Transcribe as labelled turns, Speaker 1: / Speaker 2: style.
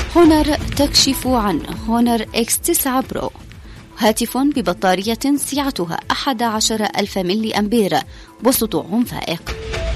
Speaker 1: هونر تكشف عن هونر X9 برو، هاتف ببطارية سعتها 11,000 ملي أمبير وسطوع فائق.